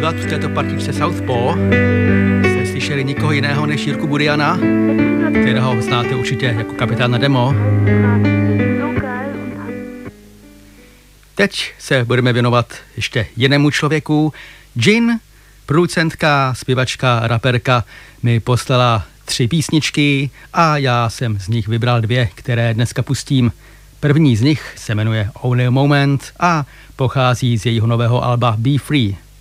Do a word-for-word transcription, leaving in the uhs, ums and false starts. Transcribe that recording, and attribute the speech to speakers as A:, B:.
A: zpívat v této partičce Southpaw, jste slyšeli nikoho jiného než Jirku Buriana, kterého znáte určitě jako kapitána Demo. Teď se budeme věnovat ještě jinému člověku. Jin, producentka, zpěvačka, raperka, mi poslala tři písničky a já jsem z nich vybral dvě, které dneska pustím. První z nich se jmenuje Only a Moment a pochází z jejího nového alba Be Free.